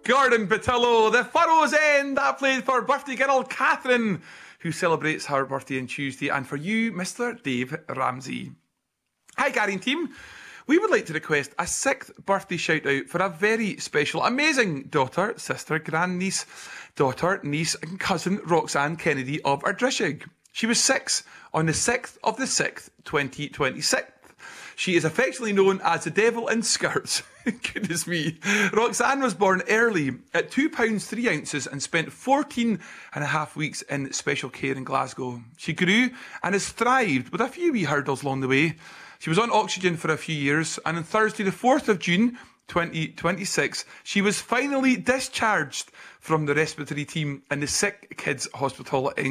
Gordon Patillo, The Furrow's End. That played for birthday girl Catherine, who celebrates her birthday on Tuesday. And for you, Mr. Dave Ramsey. Hi, Gary and team. We would like to request a 6th birthday shout out for a very special, amazing daughter, sister, grandniece, daughter, niece, and cousin Roxanne Kennedy of Ardrishig. She was 6 on the 6th of the 6th, 2026. She is affectionately known as the Devil in Skirts. Goodness me. Roxanne was born early at £2 3 ounces and spent 14 and a half weeks in special care in Glasgow. She grew and has thrived with a few wee hurdles along the way. She was on oxygen for a few years, and on Thursday the 4th of June 2026, she was finally discharged from the respiratory team in the Sick Kids Hospital in